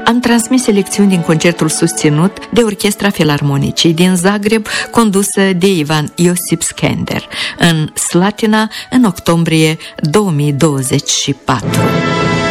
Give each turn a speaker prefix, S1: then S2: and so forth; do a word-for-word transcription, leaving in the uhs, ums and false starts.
S1: Am transmis selecțiuni din concertul susținut de Orchestra Filarmonicii din Zagreb, condusă de Ivan Iosip Skender, în Slatina, în octombrie două mii douăzeci și patru.